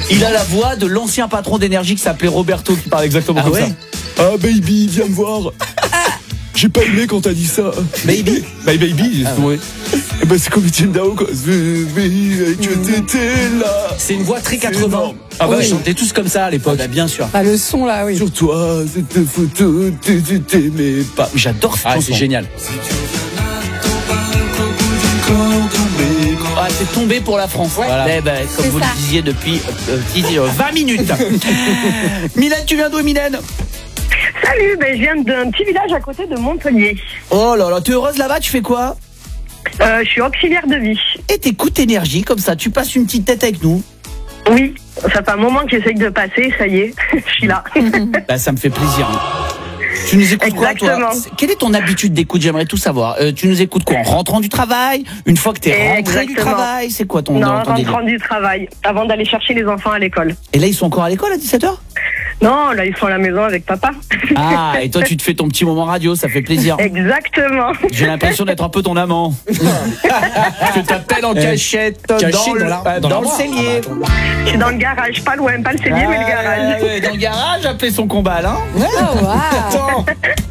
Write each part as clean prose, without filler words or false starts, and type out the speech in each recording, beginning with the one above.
Il a la voix de l'ancien patron d'Énergie qui s'appelait Roberto, qui parle exactement comme ça. Ah baby, viens me voir. J'ai pas aimé quand t'as dit ça. Baby. Baby, c'est comme Etienne Dao quoi. Baby, que t'étais là. C'est une voix très 80. énorme. Ah bah, ils chantaient tous comme ça à l'époque. Bah, bien sûr. Bah, le son là, oui. Sur toi, cette photo, t'aimais pas. J'adore cette chanson. C'est génial. Ah, c'est tombé pour la France. Voilà. Comme vous le disiez depuis 20 minutes. Mylène, tu viens d'où, Mylène? Salut, je viens d'un petit village à côté de Montpellier. Oh là là, t'es heureuse là-bas? Tu fais quoi? Je suis auxiliaire de vie. Et t'écoutes Énergie, comme ça, tu passes une petite tête avec nous. Oui, ça fait un moment que j'essaye de passer, ça y est, je suis là. Bah, ça me fait plaisir. Tu nous écoutes Exactement. quoi, toi? Quelle est ton habitude d'écoute? J'aimerais tout savoir. Tu nous écoutes quoi? En rentrant du travail? Une fois que t'es rentré du travail? C'est quoi ton rentrant du travail, avant d'aller chercher les enfants à l'école. Et là, ils sont encore à l'école à 17h? Non, là, ils sont à la maison avec papa. Ah, et toi, tu te fais ton petit moment radio, ça fait plaisir. Exactement. J'ai l'impression d'être un peu ton amant. Je t'appelle en cachette dans le cellier. Je suis dans le garage, pas loin, pas le cellier, mais le garage. Ouais, dans le garage, appelez son combat, là. Oh, wow.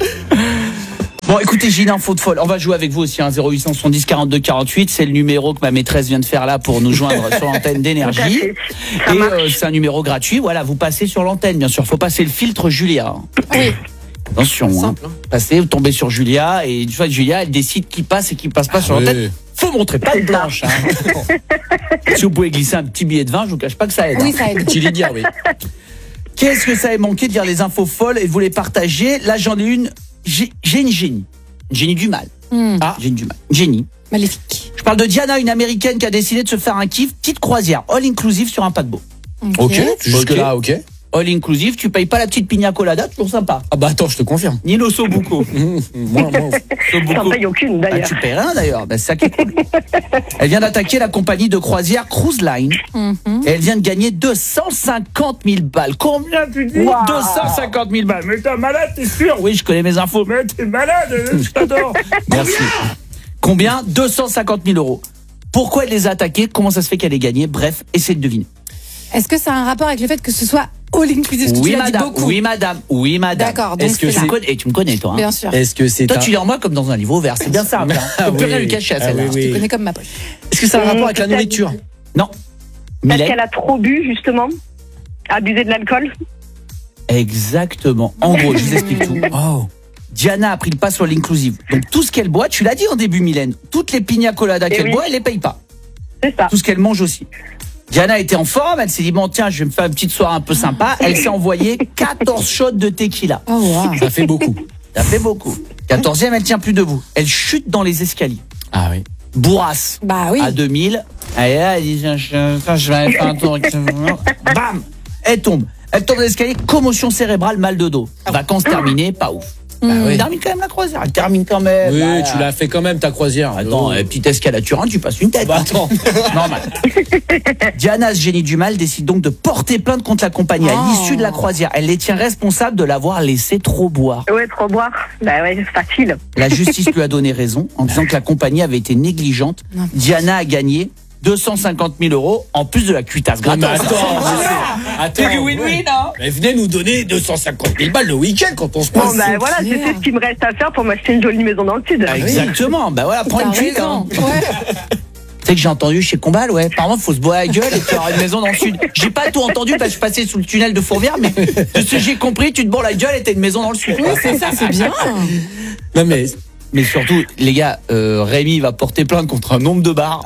Bon, écoutez, j'ai une info de folle. On va jouer avec vous aussi, 0870 42 48. C'est le numéro que ma maîtresse vient de faire là pour nous joindre sur l'antenne d'Énergie. Et c'est un numéro gratuit. Voilà, vous passez sur l'antenne, bien sûr. Faut passer le filtre Julia. Oui. Attention, simple, hein. Passez, vous tombez sur Julia et une fois que Julia, elle décide qui passe et qui passe pas sur l'antenne. Faut montrer pas de blanche. Hein. Si vous pouvez glisser un petit billet de vin, je vous cache pas que ça aide. Oui, ça aide. Tu les dire, oui. Qu'est-ce que ça a manqué de dire les infos folles et de vous les partager? Là, j'en ai une. J'ai une génie. Une génie du mal. Ah, génie du mal. Génie. Maléfique. Je parle de Diana, une américaine qui a décidé de se faire un kiff, petite croisière, all inclusive sur un paquebot. Ok, jusque là, ok. All inclusive, tu payes pas la petite pina colada, toujours sympa. Ah bah attends, je te confirme. Ni le sobuco. Moi. J'en paye aucune d'ailleurs. Ah, tu payes rien d'ailleurs, c'est ça qui est cool. Elle vient d'attaquer la compagnie de croisière Cruise Line. Et elle vient de gagner 250 000 balles. Combien tu dis? 250 000 balles. Mais t'es malade, t'es sûr? Oui, je connais mes infos. Mais t'es malade, je t'adore. Merci. Combien? 250 000 euros. Pourquoi elle les a attaqués? Comment ça se fait qu'elle ait gagné? Bref, essayez de deviner. Est-ce que ça a un rapport avec le fait que ce soit all inclusive? Oui, madame. Oui, madame. Oui, madame. D'accord. Donc est-ce que c'est... Et tu me connais, toi. Hein. Bien sûr. Est-ce que c'est toi, tu lis en moi comme dans un livre ouvert. C'est bien simple. Hein. Tu peux rien lui cacher à celle-là. Je te connais comme ma poche. Est-ce que ça a un rapport avec la nourriture? Non. Parce qu'elle a trop bu, justement. Abusé de l'alcool. Exactement. En gros, je vous explique tout. Oh. Diana a pris le pas sur l'inclusive. Donc tout ce qu'elle boit, tu l'as dit en début, Mylène, toutes les pina coladas qu'elle boit, elle les paye pas. C'est ça. Tout ce qu'elle mange aussi. Diana était en forme, elle s'est dit bon tiens, je vais me faire une petite soirée un peu sympa. Elle s'est envoyée 14 shots de tequila. Oh wow. Ça fait beaucoup. Ça fait beaucoup. 14e, elle tient plus debout. Elle chute dans les escaliers. Ah oui. Bourrasse. Bah oui. À 2000. Elle dit je vais faire un tour. Bam. Elle tombe dans l'escalier, commotion cérébrale, mal de dos. Vacances terminées, pas ouf. Bah oui. Elle termine quand même la croisière. Elle termine quand même. Oui, tu l'as fait quand même ta croisière. Attends, petite escale à Turin, tu passes une tête. Bah attends. Normal. Diana, ce génie du mal, décide donc de porter plainte contre la compagnie à l'issue de la croisière. Elle les tient responsables de l'avoir laissé trop boire. Ouais, trop boire. Bah ouais, c'est facile. La justice lui a donné raison en disant que la compagnie avait été négligente. Diana a gagné 250 000 euros en plus de la cuitasse gratos. Attends, c'est du win-win, hein. Mais venez nous donner 250 000 balles le week-end quand on se passe. Bon, bah voilà, c'est ce qui me reste à faire pour m'acheter une jolie maison dans le sud. Exactement, bah voilà, prends une cuite. Hein. Ouais. Tu sais que j'ai entendu chez Combal, ouais. Apparemment, faut se boire la gueule et tu auras une maison dans le sud. J'ai pas tout entendu parce que je suis passé sous le tunnel de Fourvière, mais de ce que j'ai compris, tu te bourres la gueule et t'as une maison dans le sud. Oui, c'est ça, c'est bien. Non mais surtout, les gars, Rémi va porter plainte contre un nombre de bars.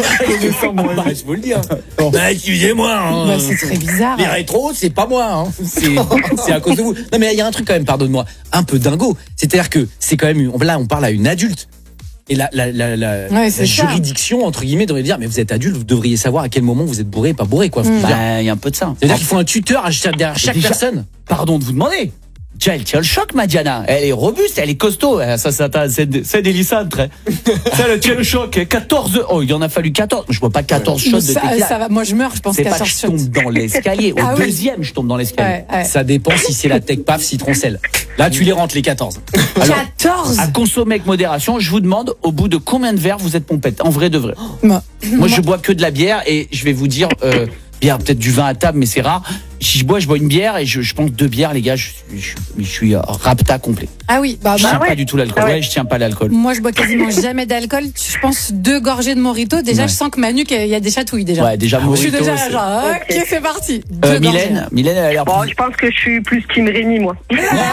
Je vous le dis. Bah, excusez-moi. Hein. Bah, c'est très bizarre. Les rétros, c'est pas moi. Hein. C'est à cause de vous. Non, mais il y a un truc quand même, pardonne-moi, un peu dingo. C'est-à-dire que c'est quand même, là, on parle à une adulte. Et la juridiction, entre guillemets, devrait dire, mais vous êtes adulte, vous devriez savoir à quel moment vous êtes bourré, pas bourré, quoi. Bah, il y a un peu de ça. C'est-à-dire qu'il faut un tuteur derrière chaque personne. Pardon de vous demander. Déjà, elle tient le choc, ma Diana. Elle est robuste, elle est costaud. C'est délissante. Ça, elle tient le choc. 14. Oh, il en a fallu 14. Je vois pas 14 shots de tequila. Ça va, moi je meurs, je pense. C'est 14 pas que je shots. tombe dans l'escalier. Au deuxième, je tombe dans l'escalier. Ouais. Ça dépend si c'est la tech paf citron sel. Là, tu les rentres les 14. Alors, 14. à consommer avec modération, je vous demande au bout de combien de verres vous êtes pompette, en vrai de vrai. Moi, je bois que de la bière et je vais vous dire bière, peut-être du vin à table, mais c'est rare. Si je bois une bière et je pense 2 bières, les gars, je suis rapta complet. Ah oui, je tiens pas du tout l'alcool. Ouais, je tiens pas l'alcool. Moi, je bois quasiment jamais d'alcool. Je pense 2 gorgées de Mojito. Déjà, je sens que ma nuque, il y a des chatouilles déjà. Ouais, déjà Mojito. Je suis déjà genre, ok, c'est parti. Mylène, elle a l'air. Bon, je pense que je suis plus Team Rémi, moi.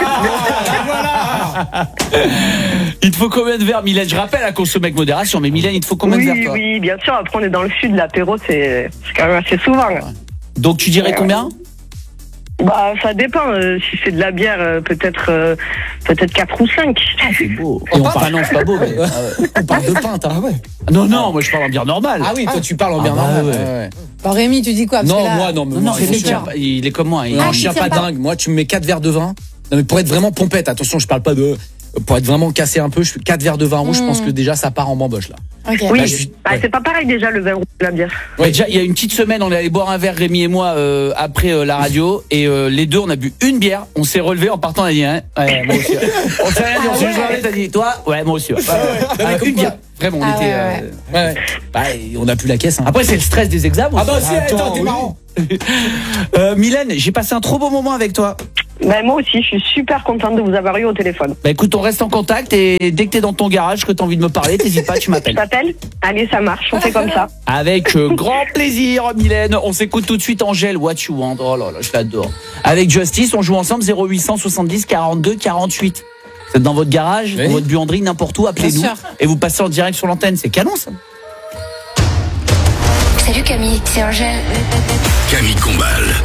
Voilà. Il te faut combien de verres, Mylène? Je rappelle à consommer avec modération, mais Mylène, il te faut combien de verres, toi? Oui, bien sûr. Après, on est dans le sud, l'apéro, c'est quand même assez souvent. Là. Donc, tu dirais combien? Bah, ça dépend. Si c'est de la bière, peut-être 4 ou 5. Ah, c'est beau. Et on parle, non, c'est pas beau, mais on parle de pinte. Ah ouais. Non, moi je parle en bière normale. Ah oui, toi tu parles en bière normale. Ouais. Bon, Rémi, tu dis quoi? Non, moi, non, Rémi, il est comme moi. Je suis pas dingue. Moi, tu me mets 4 verres de vin. Non, mais pour être vraiment pompette, attention, je parle pas de. Pour être vraiment cassé un peu, je fais 4 verres de vin rouge, je pense que déjà ça part en bamboche là. Okay. Oui, c'est pas pareil déjà le vin rouge de la bière. Ouais, déjà, il y a une petite semaine, on est allé boire un verre, Rémi et moi, après la radio, et les deux, on a bu une bière, on s'est relevé en partant, on a dit, hein, ouais, moi aussi. On s'est rien dit, on s'est juste relevé, t'as dit, toi, ouais, moi aussi. Ouais. Une bière. Vraiment, on était. Bah, on a plus la caisse. Hein. Après, c'est le stress des examens. Ah bah si, attends, t'es marrant. Mylène, j'ai passé un trop beau moment avec toi. Bah, moi aussi, je suis super contente de vous avoir eu au téléphone. Bah écoute, on reste en contact et dès que t'es dans ton garage, que t'as envie de me parler, t'hésites pas, tu m'appelles. Je t'appelle? Allez, ça marche, on fait comme ça. Avec grand plaisir, Mylène. On s'écoute tout de suite Angèle, What You Want. Oh là là, je l'adore. Avec Justice, on joue ensemble 0800 70 42 48. Vous êtes dans votre garage, dans votre buanderie, n'importe où, appelez-nous. Et vous passez en direct sur l'antenne, c'est canon ça. Salut Camille, c'est Angèle. Camille Combal.